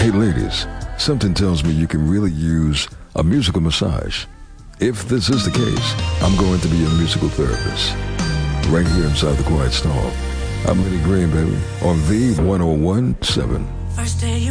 Hey ladies, something tells me you can really use a musical massage. If this is the case, I'm going to be your musical therapist. Right here inside the Quiet Storm. I'm Lenny Green, baby, on the 101.7. First day you